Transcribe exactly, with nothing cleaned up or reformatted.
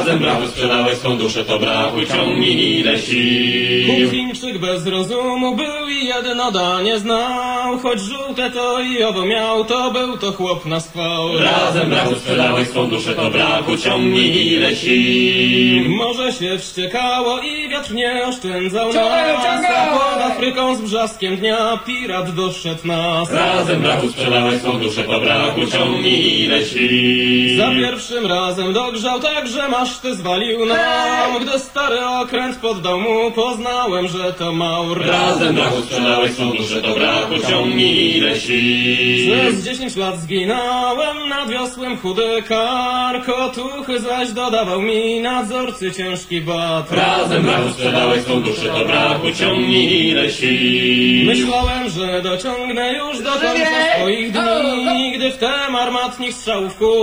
Razem brachu sprzedałeś swą duszę, to brachu ciągnij ile sił. Chińczyk bez rozumu był i jedno danie znał, choć żółte to i owo miał, to był to chłop na schwał. Razem brachu sprzedałeś swą duszę, to brachu ciągnij ile sił. Morze się wściekało i wiatr nie oszczędzał nas, a pod Afryką z brzaskiem dnia pirat doszedł nas. Razem brachu sprzedałeś swą duszę, to brachu ciągnij ile sił. Za pierwszym razem dogrzał tak, że maszty zwalił nam. Gdy stary okręt poddał mu, poznałem, że to Maur. Razem brachu sprzedałeś swą duszę, to brachu ciągnij ile sił. Przez dziesięć lat zginąłem nad wiosłem chudy kark, otuchy zaś dodawał mi nadzorcy ciężki bat. Razem brachu sprzedałeś swą duszę, to brachu ciągnij ile sił. Myślałem, że dociągnę już do końca swoich dni, gdy wtem armatnik strzałów